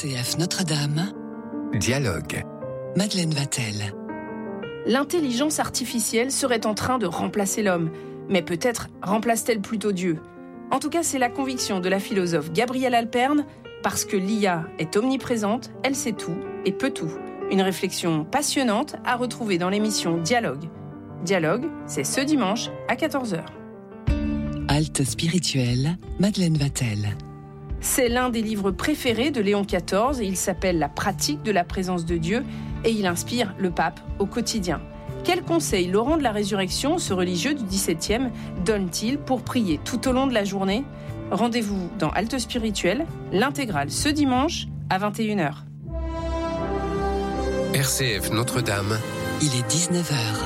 RCF Notre-Dame. Dialogue. Madeleine Vatel. L'intelligence artificielle serait en train de remplacer l'homme, mais peut-être remplace-t-elle plutôt Dieu. En tout cas, c'est la conviction de la philosophe Gabrielle Alperne, parce que l'IA est omniprésente, elle sait tout et peut tout. Une réflexion passionnante à retrouver dans l'émission Dialogue. Dialogue, c'est ce dimanche à 14h. Halte spirituelle, Madeleine Vatel. C'est l'un des livres préférés de Léon XIV et il s'appelle « La pratique de la présence de Dieu » et il inspire le pape au quotidien. Quels conseils Laurent de la Résurrection, ce religieux du XVIIe, donne-t-il pour prier tout au long de la journée ? Rendez-vous dans Halte spirituelle, l'intégrale ce dimanche à 21h. RCF Notre-Dame. Il est 19h.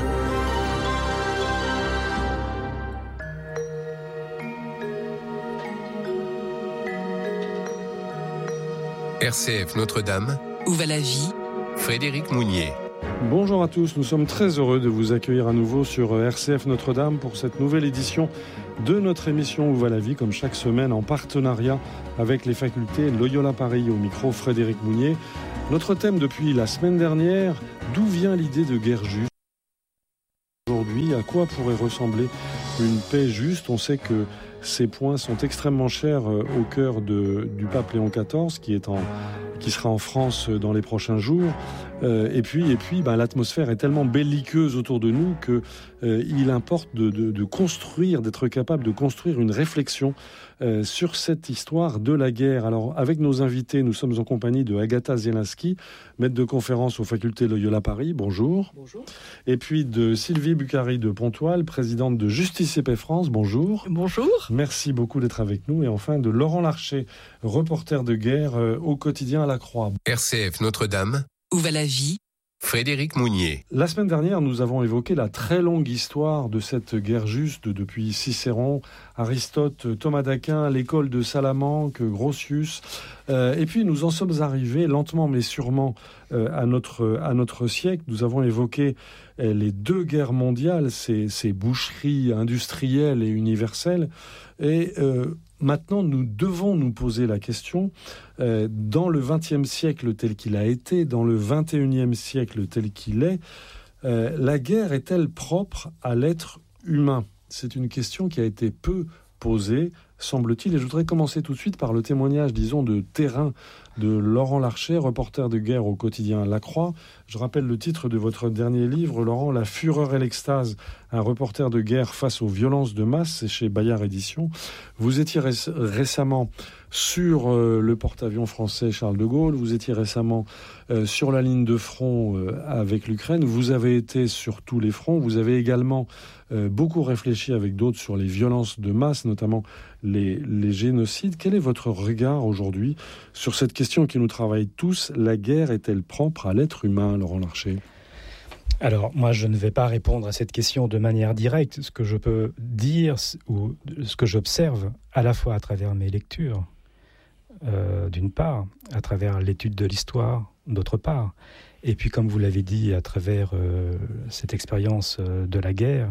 RCF Notre-Dame. Où va la vie ? Frédéric Mounier. Bonjour à tous, nous sommes très heureux de vous accueillir à nouveau sur RCF Notre-Dame pour cette nouvelle édition de notre émission Où va la vie, comme chaque semaine en partenariat avec les facultés Loyola Paris. Au micro, Frédéric Mounier. Notre thème depuis la semaine dernière, d'où vient l'idée de guerre juste ? Aujourd'hui, à quoi pourrait ressembler une paix juste ? On sait que ces points sont extrêmement chers au cœur du pape Léon XIV, qui sera en France dans les prochains jours. Et puis, l'atmosphère est tellement belliqueuse autour de nous qu'il importe de construire, d'être capable de construire une réflexion sur cette histoire de la guerre. Alors, avec nos invités, nous sommes en compagnie de Agatha Zielinski, maître de conférence aux facultés Loyola Paris. Bonjour. Bonjour. Et puis de Sylvie Bucari de Pontoise, présidente de Justice et Paix France. Bonjour. Bonjour. Merci beaucoup d'être avec nous. Et enfin de Laurent Larcher, reporter de guerre au quotidien La Croix. RCF Notre-Dame. Où va la vie ? Frédéric Mounier. La semaine dernière, nous avons évoqué la très longue histoire de cette guerre juste depuis Cicéron, Aristote, Thomas d'Aquin, l'école de Salamanque, Grotius. Et puis nous en sommes arrivés lentement mais sûrement à notre siècle. Nous avons évoqué les deux guerres mondiales, ces boucheries industrielles et universelles. Et maintenant, nous devons nous poser la question, dans le XXe siècle tel qu'il a été, dans le XXIe siècle tel qu'il est, la guerre est-elle propre à l'être humain ? C'est une question qui a été peu posée, semble-t-il. Et je voudrais commencer tout de suite par le témoignage, disons, de terrain de Laurent Larcher, reporter de guerre au quotidien La Croix. Je rappelle le titre de votre dernier livre, Laurent, La fureur et l'extase, un reporter de guerre face aux violences de masse, c'est chez Bayard Éditions. Vous étiez récemment sur le porte-avions français Charles de Gaulle, vous étiez récemment sur la ligne de front avec l'Ukraine, vous avez été sur tous les fronts, vous avez également beaucoup réfléchi avec d'autres sur les violences de masse, notamment les génocides. Quel est votre regard aujourd'hui sur cette question qui nous travaille tous ? La guerre est-elle propre à l'être humain, Laurent Larcher ? Alors, moi, je ne vais pas répondre à cette question de manière directe. Ce que je peux dire, ou ce que j'observe, à la fois à travers mes lectures, d'une part, à travers l'étude de l'histoire, d'autre part, et puis, comme vous l'avez dit, à travers cette expérience de la guerre,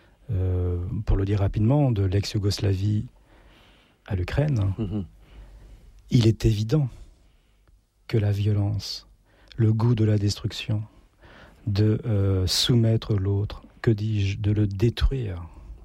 pour le dire rapidement, de l'ex-Yougoslavie à l'Ukraine, il est évident que la violence, le goût de la destruction, de soumettre l'autre, que dis-je, de le détruire,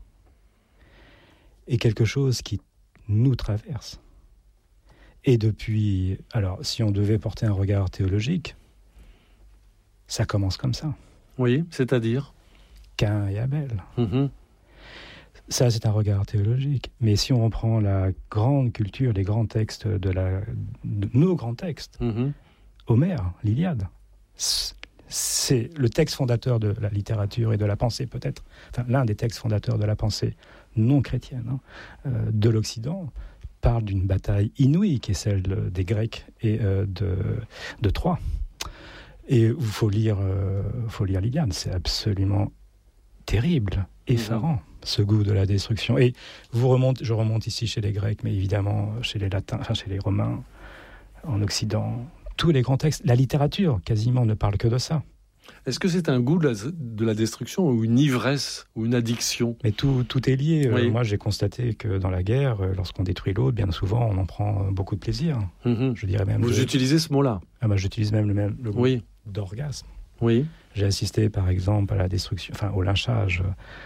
est quelque chose qui nous traverse. Et depuis, alors si on devait porter un regard théologique, ça commence comme ça. Oui, c'est-à-dire Caïn et Abel. Ça, c'est un regard théologique. Mais si on reprend la grande culture, les grands textes de nos grands textes, Homère, l'Iliade, c'est le texte fondateur de la littérature et de la pensée, peut-être, enfin l'un des textes fondateurs de la pensée non chrétienne de l'Occident, parle d'une bataille inouïe qui est celle des Grecs et de Troie. Et il faut lire l'Iliade, c'est absolument terrible, effarant, ce goût de la destruction. Et je remonte ici chez les Grecs, mais évidemment chez les Latins, enfin chez les Romains, en Occident, tous les grands textes, la littérature quasiment ne parle que de ça. Est-ce que c'est un goût de la destruction ou une ivresse ou une addiction ? Mais tout est lié. Oui. Moi, j'ai constaté que dans la guerre, lorsqu'on détruit l'autre, bien souvent, on en prend beaucoup de plaisir. Je dirais même. Vous utilisez ce mot-là ? J'utilise même le mot d'orgasme. Oui. J'ai assisté, par exemple, à la destruction, au lynchage.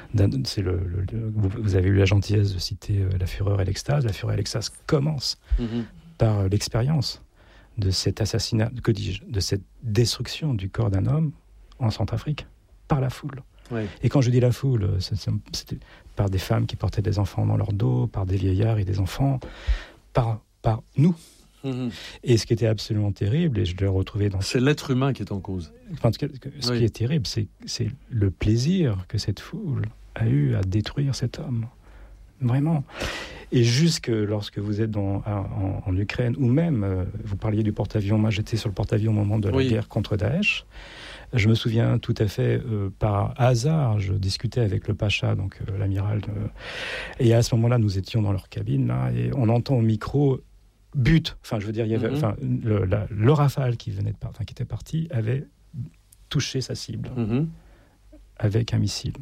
Vous avez eu la gentillesse de citer La Fureur et l'Extase. La Fureur et l'Extase commence par l'expérience de cet assassinat, de cette destruction du corps d'un homme en Centrafrique, par la foule. Oui. Et quand je dis la foule, c'était par des femmes qui portaient des enfants dans leur dos, par des vieillards et des enfants, par nous. Et ce qui était absolument terrible, et je l'ai retrouvé dans... C'est l'être humain qui est en cause. Ce qui est terrible, c'est le plaisir que cette foule a eu à détruire cet homme. Vraiment. Et jusque lorsque vous êtes en Ukraine, ou même, vous parliez du porte-avions, moi j'étais sur le porte-avions au moment de la guerre contre Daesh. Je me souviens tout à fait, par hasard, je discutais avec le Pacha, donc l'amiral, et à ce moment-là, nous étions dans leur cabine, là, et on entend au micro... but, il y avait, le Rafale qui était parti avait touché sa cible avec un missile.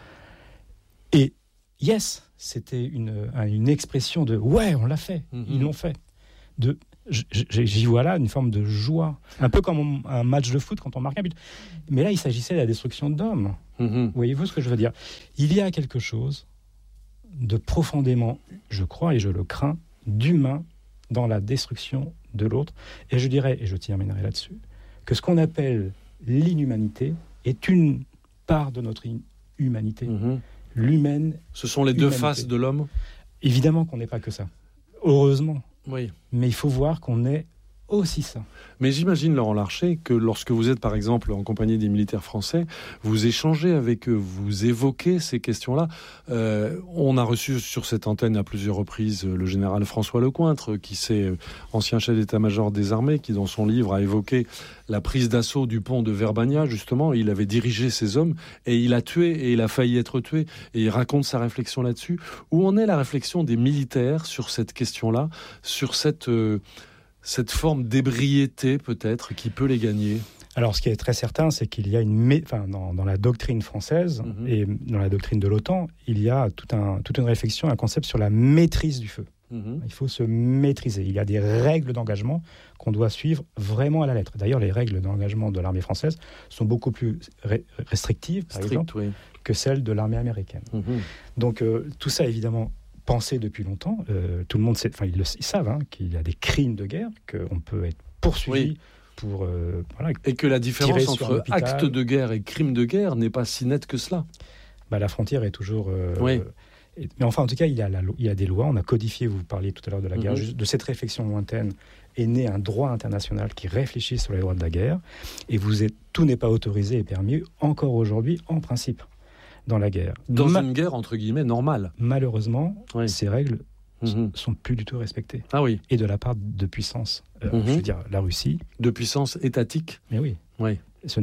Et c'était une expression de ouais, on l'a fait, ils l'ont fait. J'y vois là une forme de joie, un peu comme un match de foot quand on marque un but. Mais là, il s'agissait de la destruction d'hommes. Voyez-vous ce que je veux dire ? Il y a quelque chose de profondément, je crois et je le crains, d'humain dans la destruction de l'autre. Et je dirais, et je terminerai là-dessus, que ce qu'on appelle l'inhumanité est une part de notre humanité. L'humaine. Ce sont les deux faces de l'homme ? Évidemment qu'on n'est pas que ça. Heureusement. Oui. Mais il faut voir qu'on est aussi ça. Mais j'imagine, Laurent Larcher, que lorsque vous êtes, par exemple, en compagnie des militaires français, vous échangez avec eux, vous évoquez ces questions-là. On a reçu sur cette antenne à plusieurs reprises le général François Lecointre, qui est ancien chef d'état-major des armées, qui dans son livre a évoqué la prise d'assaut du pont de Verbania, justement. Il avait dirigé ces hommes et il a tué et il a failli être tué. Et il raconte sa réflexion là-dessus. Où en est la réflexion des militaires sur cette question-là, sur cette forme d'ébriété, peut-être, qui peut les gagner? Alors, ce qui est très certain, c'est qu'il y a dans la doctrine française et dans la doctrine de l'OTAN, il y a toute une réflexion, un concept sur la maîtrise du feu. Il faut se maîtriser. Il y a des règles d'engagement qu'on doit suivre vraiment à la lettre. D'ailleurs, les règles d'engagement de l'armée française sont beaucoup plus restrictives, par exemple, que celles de l'armée américaine. Donc, tout ça, évidemment, pensé depuis longtemps. Tout le monde sait, ils savent qu'il y a des crimes de guerre, qu'on peut être poursuivi pour... et que la différence entre acte de guerre et crime de guerre n'est pas si nette que cela. La frontière est toujours... mais enfin, en tout cas, il y a des lois. On a codifié, vous parliez tout à l'heure de la guerre, de cette réflexion lointaine est né un droit international qui réfléchit sur les droits de la guerre. Et tout n'est pas autorisé et permis, encore aujourd'hui, en principe, dans la guerre. Dans une guerre, entre guillemets, normale. Malheureusement, ces règles sont plus du tout respectées. Ah oui. Et de la part de puissances. Je veux dire, la Russie. De puissances étatiques. Mais oui. Oui. Ce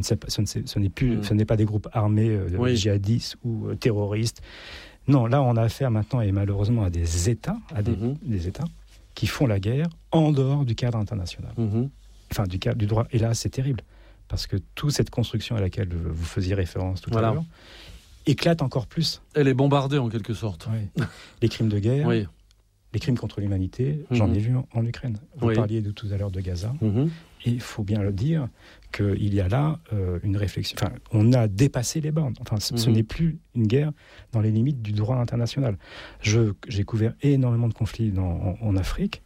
n'est pas des groupes armés djihadistes ou terroristes. Non, là, on a affaire maintenant, et malheureusement, à des États, des États qui font la guerre en dehors du cadre international. Enfin, du cadre du droit. Et là, c'est terrible. Parce que toute cette construction à laquelle vous faisiez référence tout à l'heure éclate encore plus. Elle est bombardée, en quelque sorte. Oui. Les crimes de guerre, les crimes contre l'humanité, j'en ai vu en Ukraine. Vous parliez tout à l'heure de Gaza. Et il faut bien le dire qu'il y a là une réflexion. Enfin, on a dépassé les bornes. Enfin, ce n'est plus une guerre dans les limites du droit international. J'ai couvert énormément de conflits en Afrique.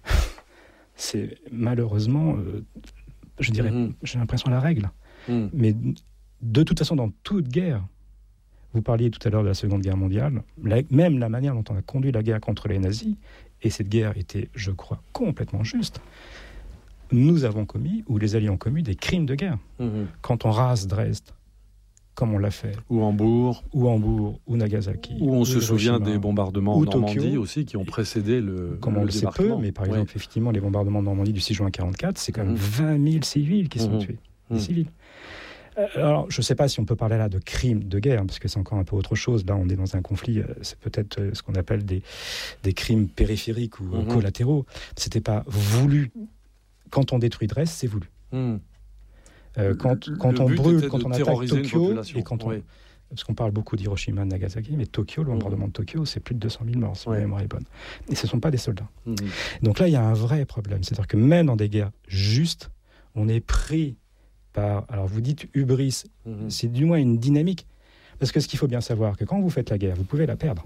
C'est malheureusement, je dirais, j'ai l'impression la règle. Mais de toute façon, dans toute guerre, vous parliez tout à l'heure de la Seconde Guerre mondiale, même la manière dont on a conduit la guerre contre les nazis, et cette guerre était, je crois, complètement juste. Nous avons commis, ou les Alliés ont commis, des crimes de guerre. Quand on rase Dresde, comme on l'a fait. Ou Hambourg, ou Nagasaki. Ou on se souvient des bombardements en Normandie aussi, qui ont précédé le comme on le sait peu, mais par exemple, effectivement, les bombardements de Normandie du 6 juin 1944, c'est quand même 20 000 civils qui sont tués. Des civils. Alors, je ne sais pas si on peut parler là de crimes de guerre, parce que c'est encore un peu autre chose. Là, on est dans un conflit, c'est peut-être ce qu'on appelle des crimes périphériques ou collatéraux. Ce n'était pas voulu. Quand on détruit Dresde, c'est voulu. Quand on brûle, quand on attaque Tokyo, et parce qu'on parle beaucoup d'Hiroshima et de Nagasaki, mais Tokyo, le bombardement de Tokyo, c'est plus de 200 000 morts, si ma mémoire est bonne. Et ce ne sont pas des soldats. Donc là, il y a un vrai problème. C'est-à-dire que même dans des guerres justes, on est pris par... Alors vous dites hubris, c'est du moins une dynamique. Parce que ce qu'il faut bien savoir, que quand vous faites la guerre, vous pouvez la perdre.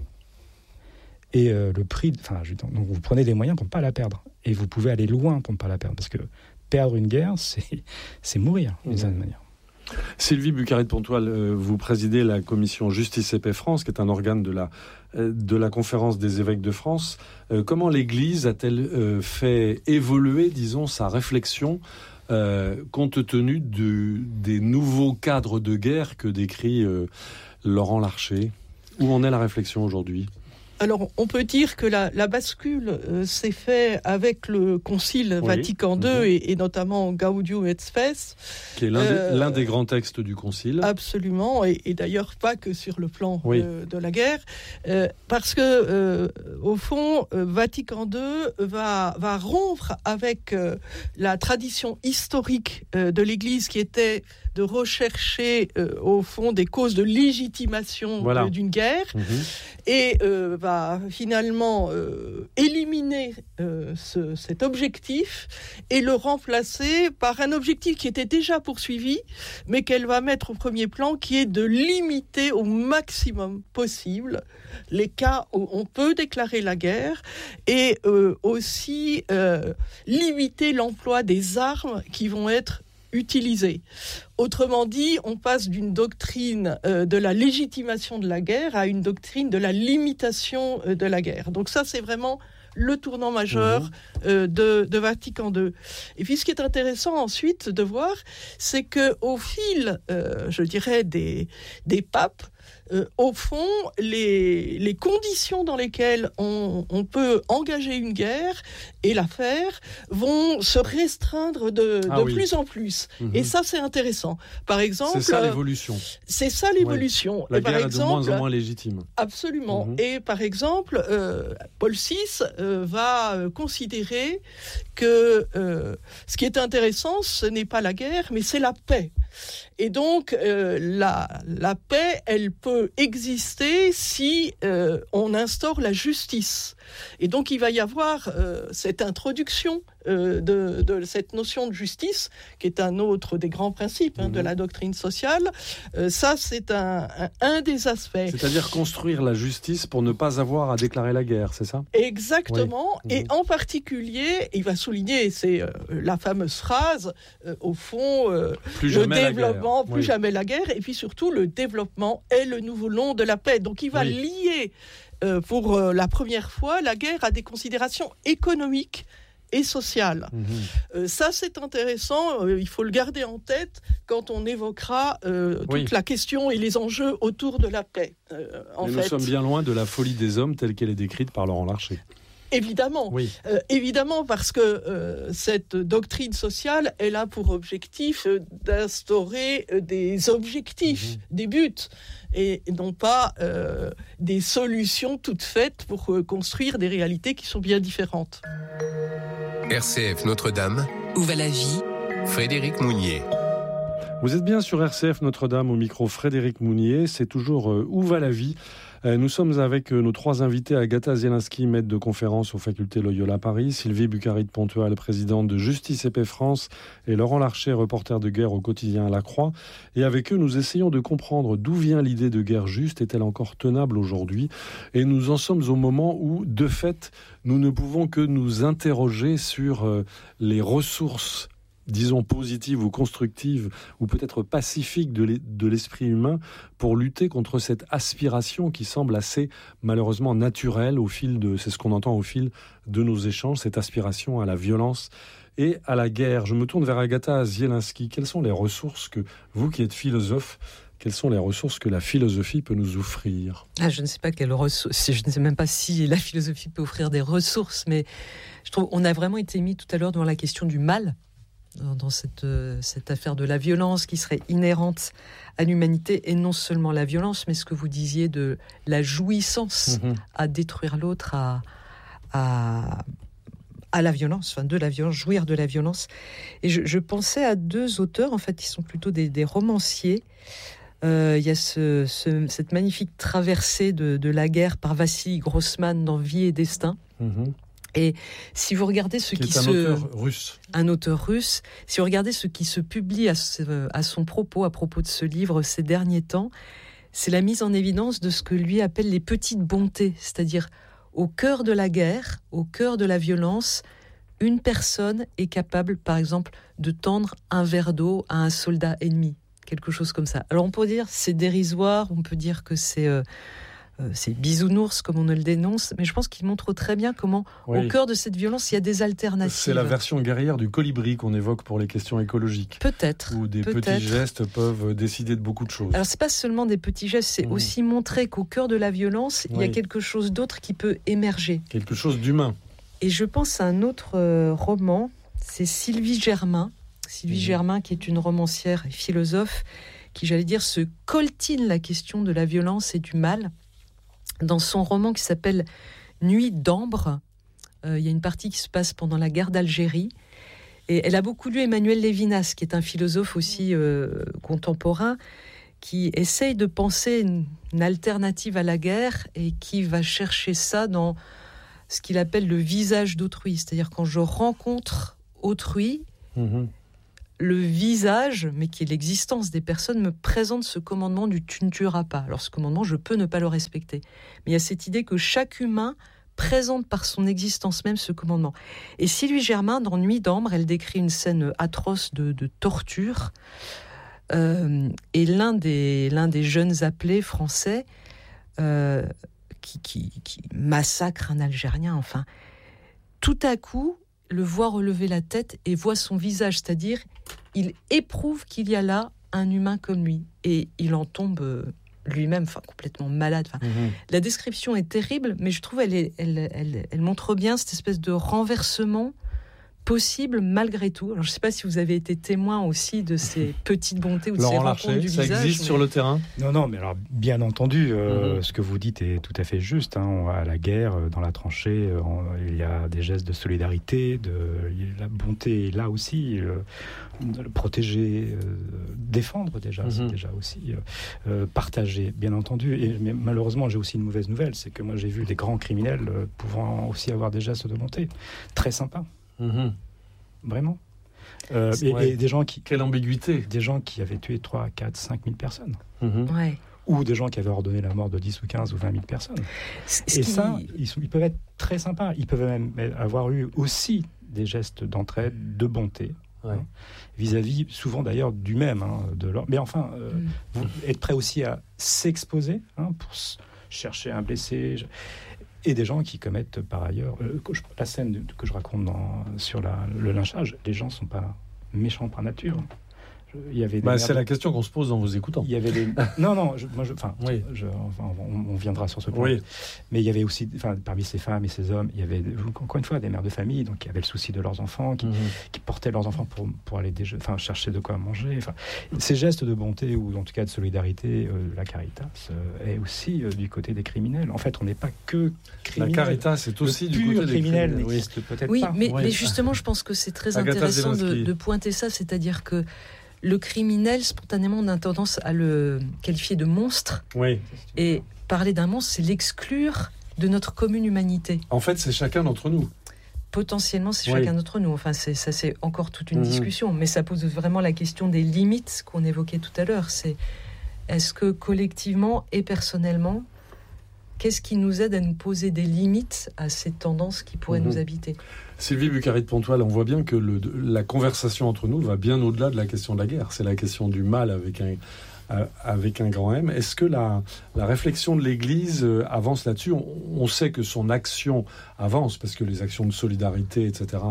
Et le prix... donc vous prenez des moyens pour ne pas la perdre. Et vous pouvez aller loin pour ne pas la perdre. Parce que perdre une guerre, c'est mourir, d'une certaine manière. Sylvie Bucarit-Pontoile, vous présidez la commission Justice et Paix France, qui est un organe de la Conférence des évêques de France. Comment l'Église a-t-elle fait évoluer, disons, sa réflexion compte tenu des nouveaux cadres de guerre que décrit Laurent Larcher? Où en est la réflexion aujourd'hui ? Alors, on peut dire que la bascule s'est faite avec le Concile Vatican II et notamment Gaudium et Spes. Qui est l'un des grands textes du Concile. Absolument, et d'ailleurs pas que sur le plan de la guerre, parce que, au fond, Vatican II va rompre avec la tradition historique de l'Église qui était de rechercher, au fond, des causes de légitimation d'une guerre, et va finalement éliminer cet objectif et le remplacer par un objectif qui était déjà poursuivi, mais qu'elle va mettre au premier plan, qui est de limiter au maximum possible les cas où on peut déclarer la guerre, et aussi limiter l'emploi des armes qui vont être utilisées. Autrement dit, on passe d'une doctrine de la légitimation de la guerre à une doctrine de la limitation de la guerre. Donc ça, c'est vraiment le tournant majeur de Vatican II. Et puis ce qui est intéressant ensuite de voir, c'est qu'au fil, je dirais, des papes, au fond, les conditions dans lesquelles on peut engager une guerre et la faire vont se restreindre de plus en plus. Et ça, c'est intéressant. Par exemple... C'est ça l'évolution. C'est ça l'évolution. La guerre est de moins en moins légitime. Absolument. Et par exemple, Paul VI va considérer que ce qui est intéressant, ce n'est pas la guerre, mais c'est la paix. Et donc, la paix, elle peut exister si on instaure la justice. Et donc, il va y avoir cette introduction de cette notion de justice, qui est un autre des grands principes de la doctrine sociale. Ça, c'est un des aspects. C'est-à-dire construire la justice pour ne pas avoir à déclarer la guerre, c'est ça ? Exactement. Et en particulier, il va souligner, c'est la fameuse phrase, au fond, le développement, plus jamais la guerre, et puis surtout, le développement est le nouveau nom de la paix. Donc, il va lier, pour la première fois, la guerre à des considérations économiques et sociales. Ça, c'est intéressant, il faut le garder en tête quand on évoquera toute la question et les enjeux autour de la paix. Nous sommes bien loin de la folie des hommes telle qu'elle est décrite par Laurent Larcher. Évidemment, évidemment, parce que cette doctrine sociale, elle a pour objectif d'instaurer des objectifs, des buts, et non pas des solutions toutes faites pour construire des réalités qui sont bien différentes. RCF Notre-Dame. Où va la vie ? Frédéric Mounier. Vous êtes bien sur RCF Notre-Dame, au micro Frédéric Mounier. C'est toujours Où va la vie ? Nous sommes avec nos trois invités, Agatha Zielinski, maître de conférence aux facultés Loyola Paris, Sylvie Bucarit-Pontoile, présidente de Justice et Paix France, et Laurent Larcher, reporter de guerre au quotidien La Croix. Et avec eux, nous essayons de comprendre d'où vient l'idée de guerre juste, est-elle encore tenable aujourd'hui ? Et nous en sommes au moment où, de fait, nous ne pouvons que nous interroger sur les ressources, disons positives ou constructives, ou peut-être pacifiques de l'esprit humain pour lutter contre cette aspiration qui semble assez malheureusement naturelle c'est ce qu'on entend au fil de nos échanges, cette aspiration à la violence et à la guerre. Je me tourne vers Agatha Zielinski. Quelles sont les ressources que, vous qui êtes philosophe, quelles sont les ressources que la philosophie peut nous offrir ? Je ne sais pas quelles ressources, je ne sais même pas si la philosophie peut offrir des ressources, mais je trouve qu'on a vraiment été mis tout à l'heure devant la question du mal, dans cette affaire de la violence qui serait inhérente à l'humanité, et non seulement la violence, mais ce que vous disiez de la jouissance à détruire l'autre, à à la violence, de la violence, jouir de la violence. Et je pensais à 2 auteurs, en fait, qui sont plutôt des romanciers. Il y a cette magnifique traversée de la guerre par Vassili Grossman dans Vie et Destin. Et si vous regardez un auteur russe, si vous regardez ce qui se publie à son propos, à propos de ce livre ces derniers temps, c'est la mise en évidence de ce que lui appelle les petites bontés, c'est-à-dire au cœur de la guerre, au cœur de la violence, une personne est capable, par exemple, de tendre un verre d'eau à un soldat ennemi, quelque chose comme ça. Alors on peut dire c'est dérisoire, on peut dire que c'est bisounours comme on le dénonce, mais je pense qu'il montre très bien comment, au cœur de cette violence, il y a des alternatives. C'est la version guerrière du colibri qu'on évoque pour les questions écologiques. Peut-être. Où des petits gestes peuvent décider de beaucoup de choses. Alors, c'est pas seulement des petits gestes, c'est aussi montrer qu'au cœur de la violence, il y a quelque chose d'autre qui peut émerger. Quelque chose d'humain. Et je pense à un autre roman, c'est Sylvie Germain. Sylvie Germain, qui est une romancière et philosophe, qui, j'allais dire, se coltine la question de la violence et du mal. Dans son roman qui s'appelle Nuit d'ambre, il y a une partie qui se passe pendant la guerre d'Algérie. Et elle a beaucoup lu Emmanuel Lévinas, qui est un philosophe aussi contemporain, qui essaye de penser une alternative à la guerre et qui va chercher ça dans ce qu'il appelle le visage d'autrui. C'est-à-dire quand je rencontre autrui, le visage, mais qui est l'existence des personnes, me présente ce commandement du « tu ne tueras pas ». Alors ce commandement, je peux ne pas le respecter. Mais il y a cette idée que chaque humain présente par son existence même ce commandement. Et Sylvie Germain, dans Nuit d'ambre, elle décrit une scène atroce de torture. Et l'un des jeunes appelés français qui massacre un Algérien, enfin, tout à coup, le voit relever la tête et voit son visage, c'est-à-dire il éprouve qu'il y a là un humain comme lui et il en tombe lui-même, complètement malade. La description est terrible, mais je trouve elle montre bien cette espèce de renversement possible malgré tout. Alors je ne sais pas si vous avez été témoin aussi de ces petites bontés ou de ces rencontres du visage. Ça existe sur le terrain ? Non, mais alors bien entendu, ce que vous dites est tout à fait juste. À la guerre, dans la tranchée, il y a des gestes de solidarité, la bonté est là aussi, de le protéger, défendre déjà, c'est déjà aussi partager, bien entendu. Mais malheureusement, j'ai aussi une mauvaise nouvelle, c'est que moi j'ai vu des grands criminels pouvant aussi avoir des gestes de bonté très sympas. Vraiment. Et des gens qui... Quelle ambiguïté. Des gens qui avaient tué 3, 4, 5 000 personnes. Ouais. Ou des gens qui avaient ordonné la mort de 10 ou 15 ou 20 000 personnes. Ça, ils peuvent être très sympas. Ils peuvent même avoir eu aussi des gestes d'entraide, de bonté, vis-à-vis, souvent d'ailleurs, du même. Mais enfin, être prêt aussi à s'exposer pour chercher un blessé... Et des gens qui commettent par ailleurs... la scène que je raconte sur le lynchage, les gens ne sont pas méchants par nature. C'est la question qu'on se pose en vous écoutant. Il y avait on viendra sur ce point. Oui. Mais il y avait aussi, parmi ces femmes et ces hommes, il y avait encore une fois des mères de famille, donc qui avaient le souci de leurs enfants, qui portaient leurs enfants pour aller chercher de quoi manger. Ces gestes de bonté ou en tout cas de solidarité, la Caritas est aussi du côté des criminels. En fait, on n'est pas que criminels. La Caritas est aussi du côté des criminels. N'existe peut-être pas. Mais justement, je pense que c'est très intéressant de pointer ça, c'est-à-dire que le criminel, spontanément, on a tendance à le qualifier de monstre. Oui. Et parler d'un monstre, c'est l'exclure de notre commune humanité. En fait, c'est chacun d'entre nous. Potentiellement, c'est chacun d'entre nous. Enfin, ça, c'est encore toute une discussion. Mais ça pose vraiment la question des limites qu'on évoquait tout à l'heure. Est-ce que collectivement et personnellement, qu'est-ce qui nous aide à nous poser des limites à ces tendances qui pourraient nous habiter ? Sylvie Buccaride-Pontoile, on voit bien que la conversation entre nous va bien au-delà de la question de la guerre. C'est la question du mal avec un grand M. Est-ce que la réflexion de l'Église avance là-dessus ? On sait que son action avance, parce que les actions de solidarité, etc.,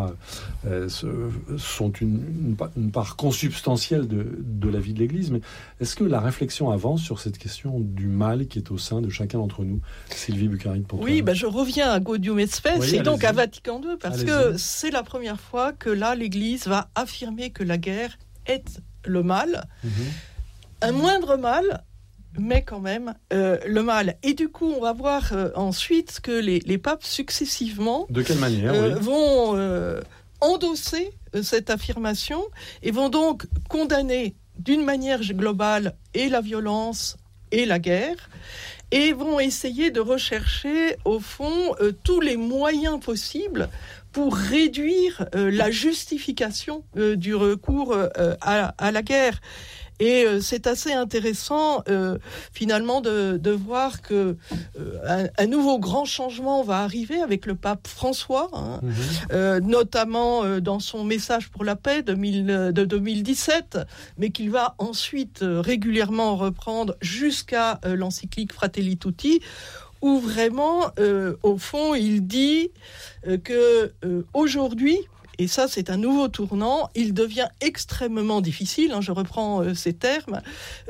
sont une part consubstantielle de la vie de l'Église. Mais est-ce que la réflexion avance sur cette question du mal qui est au sein de chacun d'entre nous ? Sylvie Buccaride-Pontoile. Oui, je reviens à Gaudium et Spes, et donc à Vatican II, parce que c'est la première fois que là, l'Église va affirmer que la guerre est le mal. Un moindre mal mais quand même le mal. Et du coup, on va voir ensuite que les papes successivement de quelle manière, vont endosser cette affirmation et vont donc condamner d'une manière globale et la violence et la guerre, et vont essayer de rechercher au fond tous les moyens possibles pour réduire la justification du recours à la guerre. Et c'est assez intéressant finalement de voir que un nouveau grand changement va arriver avec le pape François, notamment dans son message pour la paix de 2017, mais qu'il va ensuite régulièrement reprendre jusqu'à l'encyclique Fratelli Tutti, où vraiment, au fond, il dit que aujourd'hui, et ça, c'est un nouveau tournant. Il devient extrêmement difficile, je reprends ces termes,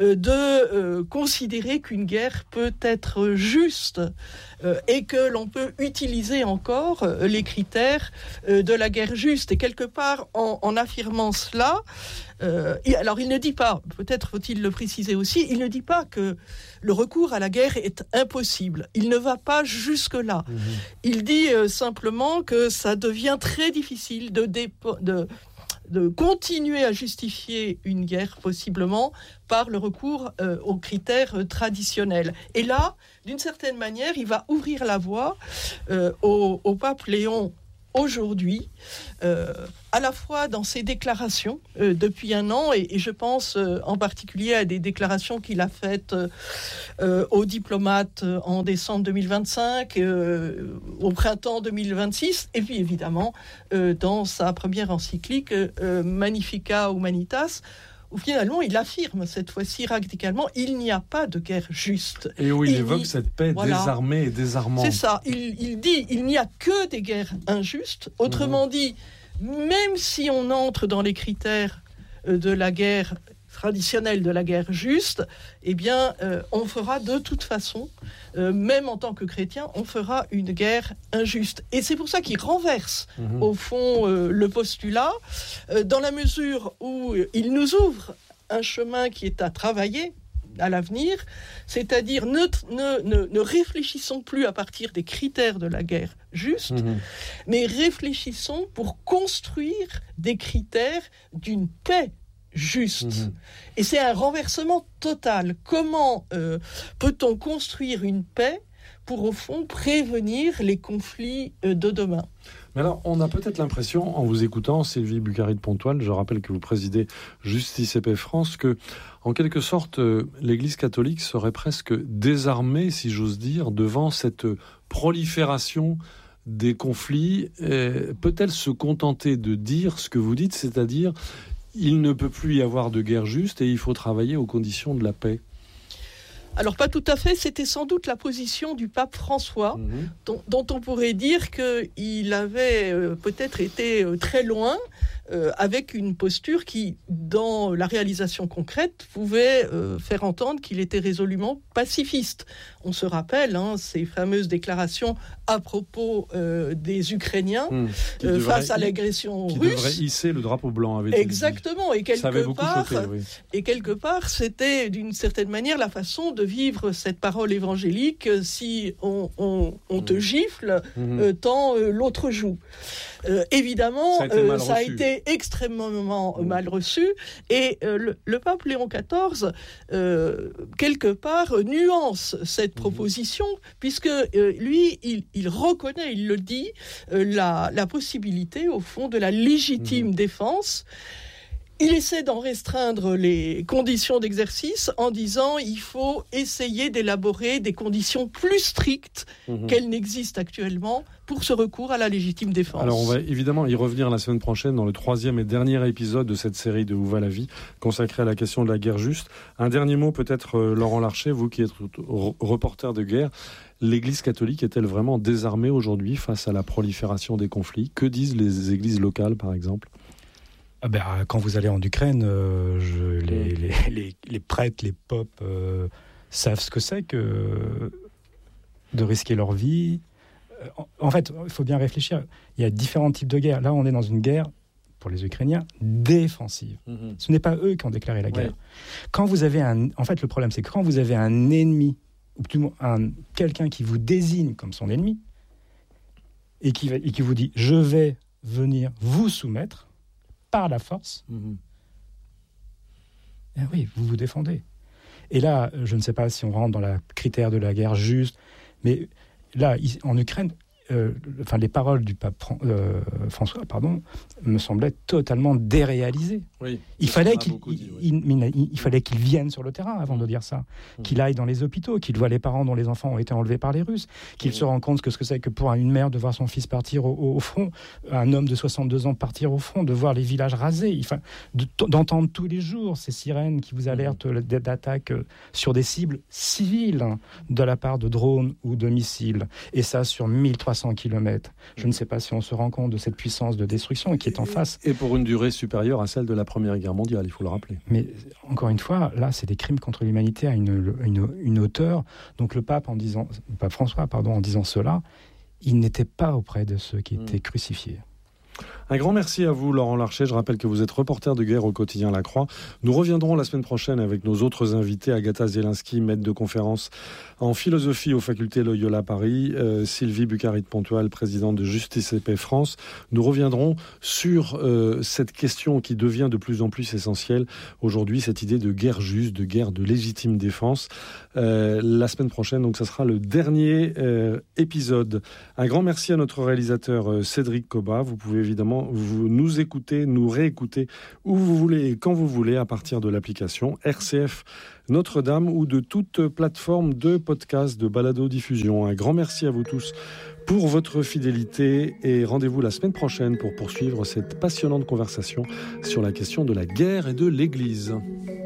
de considérer qu'une guerre peut être juste et que l'on peut utiliser encore les critères de la guerre juste. Et quelque part, en affirmant cela, alors il ne dit pas, peut-être faut-il le préciser aussi, il ne dit pas que le recours à la guerre est impossible. Il ne va pas jusque-là. Il dit simplement que ça devient très difficile de continuer à justifier une guerre, possiblement, par le recours aux critères traditionnels. Et là, d'une certaine manière, il va ouvrir la voie au pape Léon aujourd'hui, à la fois dans ses déclarations depuis un an, et je pense en particulier à des déclarations qu'il a faites aux diplomates en décembre 2025, au printemps 2026, et puis évidemment dans sa première encyclique Magnificat Humanitas, où finalement il affirme cette fois-ci radicalement il n'y a pas de guerre juste. Et où il évoque cette paix désarmée et désarmante. C'est ça, il dit il n'y a que des guerres injustes. Autrement dit, même si on entre dans les critères de la guerre traditionnelle, de la guerre juste, eh bien on fera de toute façon, même en tant que chrétien, on fera une guerre injuste. Et c'est pour ça qu'il renverse au fond le postulat, dans la mesure où il nous ouvre un chemin qui est à travailler à l'avenir, c'est-à-dire ne réfléchissons plus à partir des critères de la guerre juste, mais réfléchissons pour construire des critères d'une paix juste. Et c'est un renversement total. Comment peut-on construire une paix pour, au fond, prévenir les conflits de demain ? Mais alors, on a peut-être l'impression, en vous écoutant, Sylvie Bucari de Pontoile, je rappelle que vous présidez Justice et Paix France, que, en quelque sorte, l'Église catholique serait presque désarmée, si j'ose dire, devant cette prolifération des conflits. Peut-elle se contenter de dire ce que vous dites, c'est-à-dire il ne peut plus y avoir de guerre juste et il faut travailler aux conditions de la paix? Alors pas tout à fait, c'était sans doute la position du pape François, dont on pourrait dire qu'il avait peut-être été très loin, avec une posture qui, dans la réalisation concrète, pouvait faire entendre qu'il était résolument pacifiste. On se rappelle ces fameuses déclarations à propos des Ukrainiens face à l'agression russe. Qui devrait hisser le drapeau blanc, avait-il Exactement, dit. Et quelque part, c'était d'une certaine manière la façon de vivre cette parole évangélique. Si on te gifle, tant l'autre joue. Évidemment, ça a été extrêmement mal reçu, et le pape Léon XIV, quelque part, nuance cette proposition, puisque lui, il reconnaît, il le dit, la possibilité, au fond, de la légitime défense. Il essaie d'en restreindre les conditions d'exercice en disant il faut essayer d'élaborer des conditions plus strictes qu'elles n'existent actuellement pour ce recours à la légitime défense. Alors on va évidemment y revenir la semaine prochaine dans le 3e et dernier épisode de cette série de Où va la vie, consacrée à la question de la guerre juste. Un dernier mot peut-être, Laurent Larcher, vous qui êtes reporter de guerre. L'Église catholique est-elle vraiment désarmée aujourd'hui face à la prolifération des conflits ? Que disent les églises locales, par exemple ? Quand vous allez en Ukraine, les prêtres, les popes savent ce que c'est que de risquer leur vie. En fait, il faut bien réfléchir. Il y a différents types de guerres. Là, on est dans une guerre pour les Ukrainiens, défensive. Ce n'est pas eux qui ont déclaré la guerre. Quand vous avez en fait, le problème, c'est que quand vous avez un ennemi, ou plutôt quelqu'un qui vous désigne comme son ennemi, et qui vous dit « je vais venir vous soumettre par la force », eh oui, vous vous défendez. Et là, je ne sais pas si on rentre dans le critère de la guerre juste, mais là, en Ukraine, les paroles du pape François, me semblaient totalement déréalisées. Oui, il fallait qu'il vienne sur le terrain avant de dire ça, qu'il aille dans les hôpitaux, qu'il voit les parents dont les enfants ont été enlevés par les Russes, qu'il se rend compte que ce que c'est que pour une mère de voir son fils partir au front, un homme de 62 ans partir au front, de voir les villages rasés, d'entendre tous les jours ces sirènes qui vous alertent d'attaques sur des cibles civiles de la part de drones ou de missiles, et ça sur 1300 km. Je ne sais pas si on se rend compte de cette puissance de destruction qui est en face. Et pour une durée supérieure à celle de la Première Guerre mondiale, il faut le rappeler. Mais encore une fois, là, c'est des crimes contre l'humanité à une hauteur. Donc le pape François, en disant cela, il n'était pas auprès de ceux qui étaient crucifiés. Un grand merci à vous, Laurent Larcher. Je rappelle que vous êtes reporter de guerre au quotidien La Croix. Nous reviendrons la semaine prochaine avec nos autres invités, Agatha Zielinski, maître de conférence en philosophie aux facultés Loyola Paris, Sylvie Bucarit-Pontoil, présidente de Justice et Paix France. Nous reviendrons sur cette question qui devient de plus en plus essentielle aujourd'hui, cette idée de guerre juste, de guerre de légitime défense. La semaine prochaine, donc ça sera le dernier épisode. Un grand merci à notre réalisateur Cédric Coba. Vous pouvez évidemment nous écouter, nous réécouter où vous voulez et quand vous voulez à partir de l'application RCF Notre-Dame ou de toute plateforme de podcast, de balado-diffusion. Un grand merci à vous tous pour votre fidélité et rendez-vous la semaine prochaine pour poursuivre cette passionnante conversation sur la question de la guerre et de l'Église.